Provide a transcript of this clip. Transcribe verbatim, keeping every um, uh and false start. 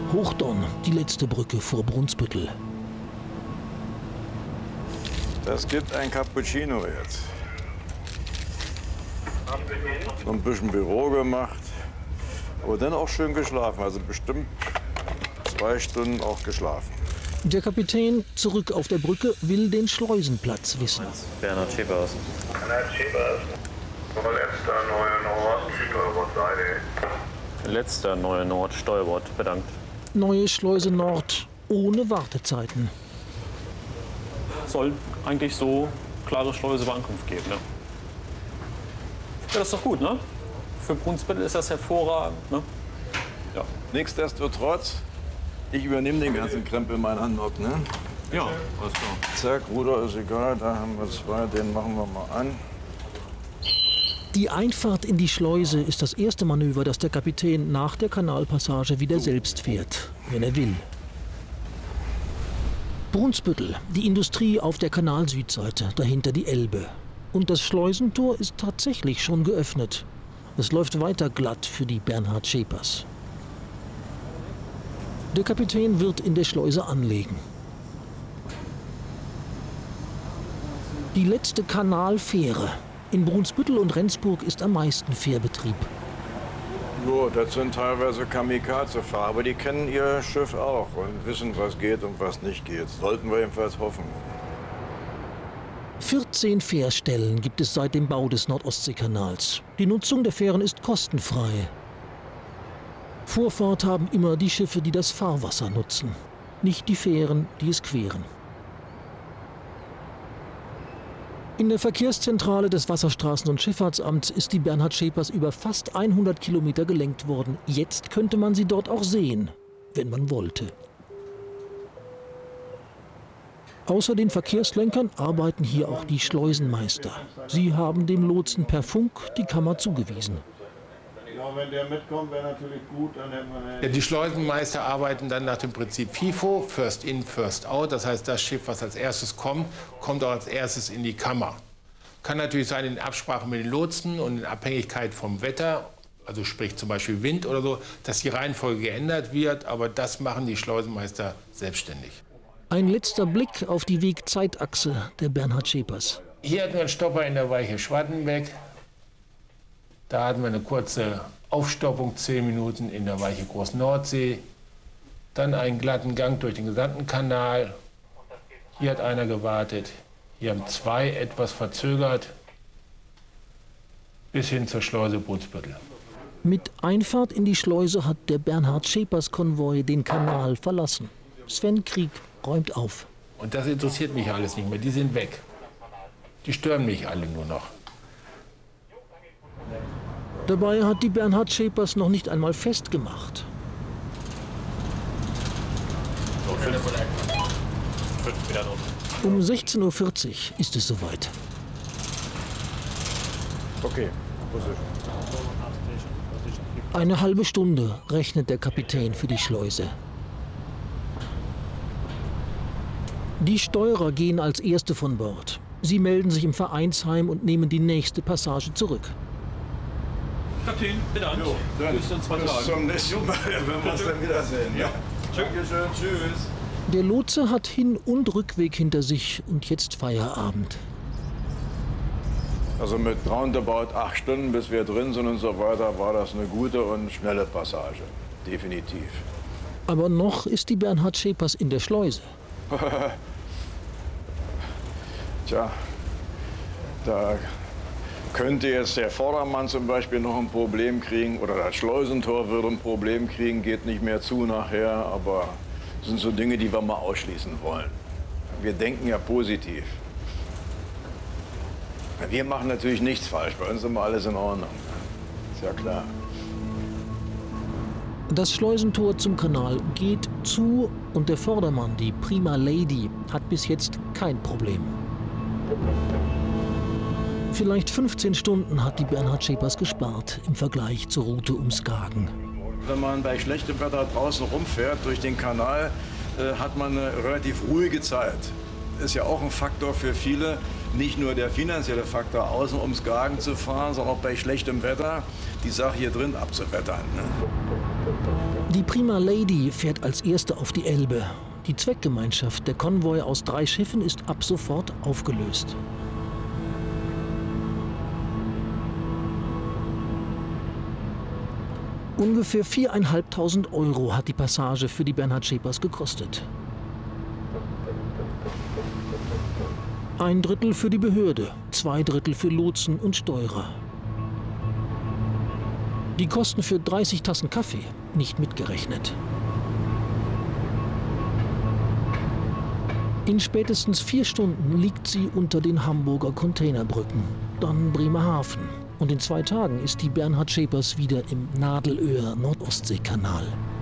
Hochdonn, die letzte Brücke vor Brunsbüttel. Das gibt ein Cappuccino jetzt. So ein bisschen Büro gemacht, aber dann auch schön geschlafen. Also bestimmt zwei Stunden auch geschlafen. Der Kapitän, zurück auf der Brücke, will den Schleusenplatz wissen. Bernhard Schepers. Bernhard Schepers. Letzter neue Nord, Steuerbordseite. Letzter neue Nord, Steuerbord, bedankt. Neue Schleuse Nord, ohne Wartezeiten. Soll eigentlich so klare Schleuse bei Ankunft geben, ne? Ja, das ist doch gut, ne? Für Brunsbüttel ist das hervorragend, ne? Ja. Nichtsdestotrotz, ich übernehme den ganzen Krempel mal in Hamburg, ne? Ja, alles klar. Zack, Ruder ist egal, da haben wir zwei, den machen wir mal an. Die Einfahrt in die Schleuse ist das erste Manöver, das der Kapitän nach der Kanalpassage wieder selbst fährt, wenn er will. Brunsbüttel, die Industrie auf der Kanalsüdseite, dahinter die Elbe. Und das Schleusentor ist tatsächlich schon geöffnet. Es läuft weiter glatt für die Bernhard Schepers. Der Kapitän wird in der Schleuse anlegen. Die letzte Kanalfähre. In Brunsbüttel und Rendsburg ist am meisten Fährbetrieb. Jo, das sind teilweise Kamikaze-Fahrer, aber die kennen ihr Schiff auch und wissen, was geht und was nicht geht. Sollten wir jedenfalls hoffen. vierzehn Fährstellen gibt es seit dem Bau des Nordostseekanals. Die Nutzung der Fähren ist kostenfrei. Vorfahrt haben immer die Schiffe, die das Fahrwasser nutzen, nicht die Fähren, die es queren. In der Verkehrszentrale des Wasserstraßen- und Schifffahrtsamts ist die Bernhard Schepers über fast hundert Kilometer gelenkt worden. Jetzt könnte man sie dort auch sehen, wenn man wollte. Außer den Verkehrslenkern arbeiten hier auch die Schleusenmeister. Sie haben dem Lotsen per Funk die Kammer zugewiesen. Ja, wenn der mitkommt, wäre natürlich gut, dann hätten wir eine... Ja, die Schleusenmeister arbeiten dann nach dem Prinzip FIFO, First In, First Out. Das heißt, das Schiff, was als erstes kommt, kommt auch als erstes in die Kammer. Kann natürlich sein in Absprache mit den Lotsen und in Abhängigkeit vom Wetter, also sprich zum Beispiel Wind oder so, dass die Reihenfolge geändert wird, aber das machen die Schleusenmeister selbstständig. Ein letzter Blick auf die Wegzeitachse der Bernhard Schepers. Hier hatten wir einen Stopper in der Weiche Schwartenbeck. Da hatten wir eine kurze Aufstoppung, zehn Minuten in der Weiche Groß-Nordsee. Dann einen glatten Gang durch den gesamten Kanal. Hier hat einer gewartet. Hier haben zwei etwas verzögert. Bis hin zur Schleuse Brunsbüttel. Mit Einfahrt in die Schleuse hat der Bernhard Schepers Konvoi den Kanal verlassen. Sven Krieg räumt auf. Und das interessiert mich alles nicht mehr. Die sind weg. Die stören mich alle nur noch. Dabei hat die Bernhard Schepers noch nicht einmal festgemacht. So, fünf. Fünf wieder drunter. Um sechzehn Uhr vierzig ist es soweit. Okay, Position. Eine halbe Stunde rechnet der Kapitän für die Schleuse. Die Steuerer gehen als Erste von Bord. Sie melden sich im Vereinsheim und nehmen die nächste Passage zurück. Kapitän, bedankt. Jo, dann bis in zwei bis Tagen. zum nächsten Mal, wenn wir uns dann wiedersehen. Ja. Dankeschön, tschüss. Der Lotse hat Hin- und Rückweg hinter sich und jetzt Feierabend. Also mit roundabout acht Stunden, bis wir drin sind und so weiter, war das eine gute und schnelle Passage. Definitiv. Aber noch ist die Bernhard Schepers in der Schleuse. Tja, da könnte jetzt der Vordermann zum Beispiel noch ein Problem kriegen oder das Schleusentor würde ein Problem kriegen, geht nicht mehr zu nachher, aber das sind so Dinge, die wir mal ausschließen wollen. Wir denken ja positiv. Wir machen natürlich nichts falsch, bei uns ist immer alles in Ordnung. Ist ja klar. Das Schleusentor zum Kanal geht zu und der Vordermann, die Prima Lady, hat bis jetzt kein Problem. Vielleicht fünfzehn Stunden hat die Bernhard Schepers gespart im Vergleich zur Route um Skagen. Wenn man bei schlechtem Wetter draußen rumfährt durch den Kanal, äh, hat man eine relativ ruhige Zeit. Ist ja auch ein Faktor für viele, nicht nur der finanzielle Faktor, außen ums Skagen zu fahren, sondern auch bei schlechtem Wetter die Sache hier drin abzuwettern. Ne? Die Prima Lady fährt als erste auf die Elbe. Die Zweckgemeinschaft, der Konvoi aus drei Schiffen, ist ab sofort aufgelöst. Ungefähr viertausendfünfhundert Euro hat die Passage für die Bernhard Schepers gekostet. Ein Drittel für die Behörde, zwei Drittel für Lotsen und Steurer. Die Kosten für dreißig Tassen Kaffee nicht mitgerechnet. In spätestens vier Stunden liegt sie unter den Hamburger Containerbrücken, dann Bremerhaven. Und in zwei Tagen ist die Bernhard Schepers wieder im Nadelöhr Nordostseekanal.